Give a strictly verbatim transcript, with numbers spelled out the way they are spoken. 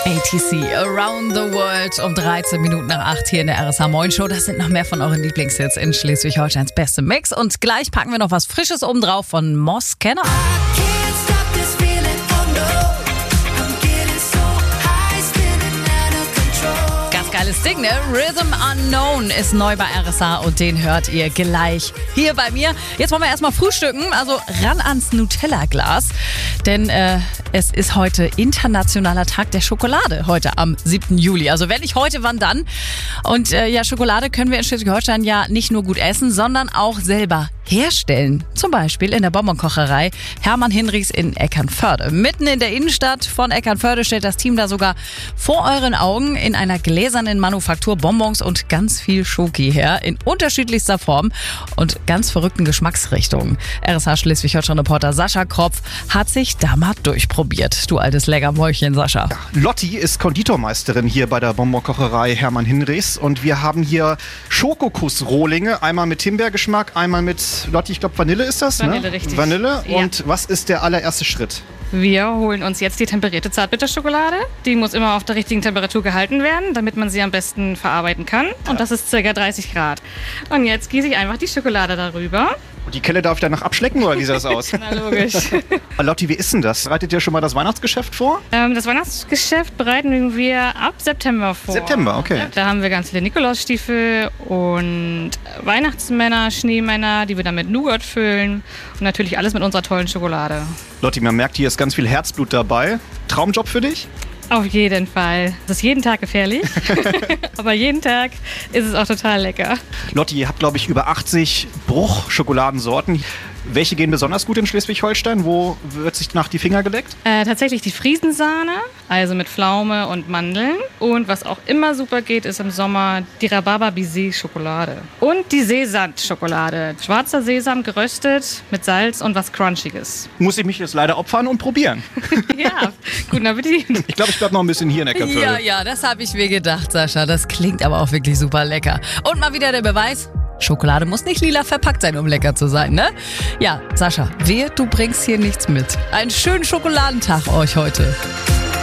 A T C, Around the World, um dreizehn Minuten nach acht hier in der R S H Moin Show. Das sind noch mehr von euren Lieblingshits in Schleswig-Holsteins beste Mix. Und gleich packen wir noch was Frisches oben drauf von Moss Kenner. Geiles Ding, ne? Rhythm Unknown ist neu bei R S H und den hört ihr gleich hier bei mir. Jetzt wollen wir erstmal frühstücken, also ran ans Nutella-Glas, denn äh, es ist heute Internationaler Tag der Schokolade, heute am siebten Juli. Also wenn nicht heute, wann dann? Und äh, ja, Schokolade können wir in Schleswig-Holstein ja nicht nur gut essen, sondern auch selber herstellen. Zum Beispiel in der Bonbonkocherei Hermann Hinrichs in Eckernförde. Mitten in der Innenstadt von Eckernförde stellt das Team da sogar vor euren Augen in einer gläsernen Manufaktur Bonbons und ganz viel Schoki her. In unterschiedlichster Form und ganz verrückten Geschmacksrichtungen. R S H Schleswig-Holstein-Reporter Sascha Kropf hat sich da mal durchprobiert. Du altes Leckermäulchen, Sascha. Ja, Lotti ist Konditormeisterin hier bei der Bonbonkocherei Hermann Hinrichs und wir haben hier Schokokuss-Rohlinge. Einmal mit Himbeergeschmack, einmal mit Lotti, ich glaube Vanille ist das, Vanille, ne? richtig. Vanille. Ja. Und was ist der allererste Schritt? Wir holen uns jetzt die temperierte Zartbitterschokolade. Die muss immer auf der richtigen Temperatur gehalten werden, damit man sie am besten verarbeiten kann. Und ja. Das ist ca. dreißig Grad. Und jetzt gieße ich einfach die Schokolade darüber. Und die Kelle darf ich danach abschlecken oder wie sieht das aus? Na logisch. Lotti, wie ist denn das? Bereitet ihr schon mal das Weihnachtsgeschäft vor? Ähm, das Weihnachtsgeschäft bereiten wir ab September vor. September, okay. Da haben wir ganz viele Nikolausstiefel und Weihnachtsmänner, Schneemänner, die wir dann mit Nougat füllen. Und natürlich alles mit unserer tollen Schokolade. Lotti, man merkt, hier ist ganz viel Herzblut dabei. Traumjob für dich? Auf jeden Fall. Das ist jeden Tag gefährlich, aber jeden Tag ist es auch total lecker. Lotti, ihr habt, glaube ich, über achtzig Bruchschokoladensorten. Welche gehen besonders gut in Schleswig-Holstein? Wo wird sich nach die Finger geleckt? Äh, tatsächlich die Friesensahne, also mit Pflaume und Mandeln. Und was auch immer super geht, ist im Sommer die Rhabarber-Baiser-Schokolade. Und die Sesam-Schokolade. Schwarzer Sesam geröstet mit Salz und was Crunchiges. Muss ich mich jetzt leider opfern und probieren. Ja, guten Appetit. Ich glaube, ich bleib noch ein bisschen hier in Eckernförde. Ja, ja, das habe ich mir gedacht, Sascha. Das klingt aber auch wirklich super lecker. Und mal wieder der Beweis: Schokolade muss nicht lila verpackt sein, um lecker zu sein, ne? Ja, Sascha, wehe, du bringst hier nichts mit. Einen schönen Schokoladentag euch heute.